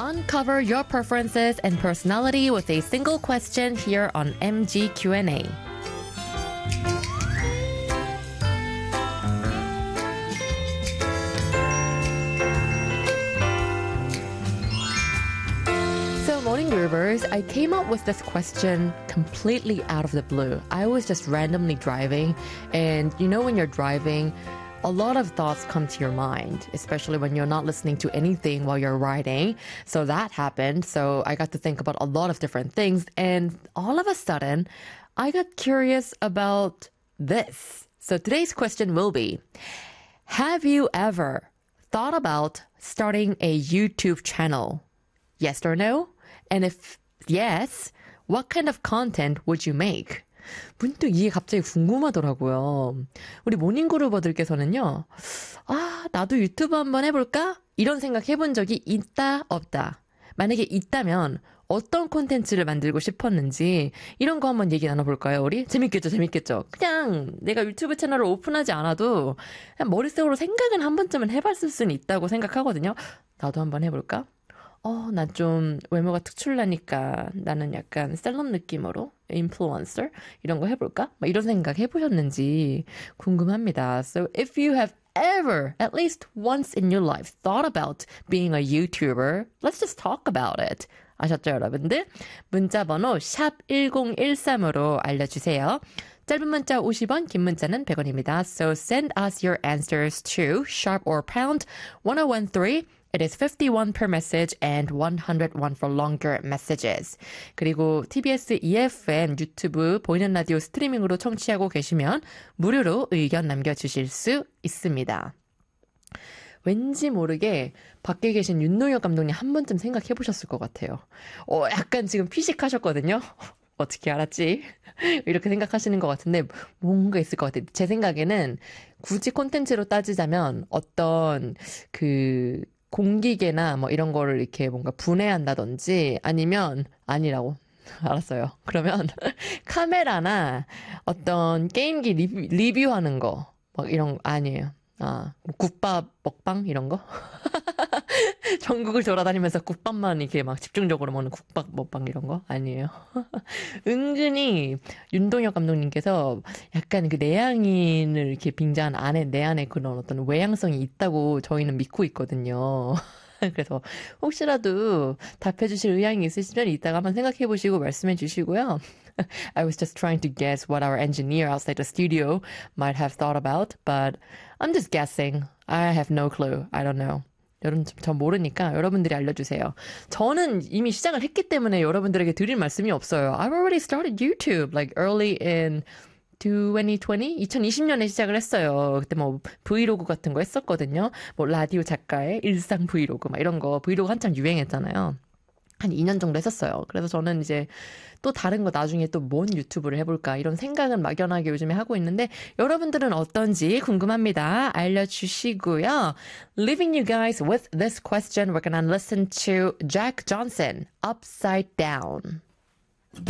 Uncover your preferences and personality with a single question here on MG Q&A. Morning Groovers, I came up with this question completely out of the blue. I was just randomly driving, and you know when you're driving, a lot of thoughts come to your mind, especially when you're not listening to anything while you're riding. So that happened. So I got to think about a lot of different things, and all of a sudden, I got curious about this. So today's question will be, have you ever thought about starting a YouTube channel? Yes or no? And if yes, what kind of content would you make? 문득 이게 갑자기 궁금하더라고요. 우리 모닝그루버들께서는요. 나도 유튜브 한번 해볼까? 이런 생각 해본 적이 있다, 없다. 만약에 있다면 어떤 콘텐츠를 만들고 싶었는지 이런 거 한번 얘기 나눠볼까요, 우리? 재밌겠죠? 그냥 내가 유튜브 채널을 오픈하지 않아도 그냥 머릿속으로 생각은 한 번쯤은 해봤을 수는 있다고 생각하거든요. 나도 한번 해볼까? 나 좀 외모가 특출나니까 나는 약간 셀럽 느낌으로 인플루언서 이런 거 해볼까? 막 이런 생각 해보셨는지 궁금합니다. So if you have ever, at least once in your life, thought about being a YouTuber, let's just talk about it. 아셨죠, 여러분들? 문자번호 샵 1013으로 알려주세요. 짧은 문자 50원, 긴 문자는 100원입니다. So send us your answers to sharp or pound 1013. It is 51 per message and 101 for longer messages. 그리고 TBS EFM 유튜브 보이는 라디오 스트리밍으로 청취하고 계시면 무료로 의견 남겨주실 수 있습니다. 왠지 모르게 밖에 계신 윤노혁 감독님 한 번쯤 생각해 보셨을 것 같아요. 약간 지금 피식하셨거든요. 어떻게 알았지? 이렇게 생각하시는 것 같은데 뭔가 있을 것 같아요. 제 생각에는 굳이 콘텐츠로 따지자면 어떤 공기계나 뭐 이런 거를 이렇게 뭔가 분해한다든지 아니면 아니라고. 알았어요. 그러면 카메라나 어떤 게임기 리뷰하는 거 막 이런 거 아니에요. 국밥 먹방 이런 거? 전국을 돌아다니면서 국밥만 이렇게 막 집중적으로 먹는 국밥 먹방 이런 거? 아니에요. 은근히 윤동혁 감독님께서 약간 그 내향인을 이렇게 빙자한 내 안에 그런 어떤 외향성이 있다고 저희는 믿고 있거든요. 그래서 혹시라도 답해주실 의향이 있으시면 이따가 한번 생각해보시고 말씀해주시고요. I was just trying to guess what our engineer outside the studio might have thought about, but I'm just guessing. I have no clue. I don't know. 여러분, 전 모르니까 여러분들이 알려주세요. 저는 이미 시작을 했기 때문에 여러분들에게 드릴 말씀이 없어요. I've already started YouTube like early in 2020년에 시작을 했어요. 그때 뭐 브이로그 같은 거 했었거든요. 뭐 라디오 작가의 일상 브이로그 막 이런 거 브이로그 한참 유행했잖아요. 한 2년 정도 했었어요. 그래서 저는 이제 또 다른 거 나중에 또 뭔 유튜브를 해볼까 이런 생각은 막연하게 요즘에 하고 있는데 여러분들은 어떤지 궁금합니다. 알려주시고요. Leaving you guys with this question, we're gonna listen to Jack Johnson, Upside Down.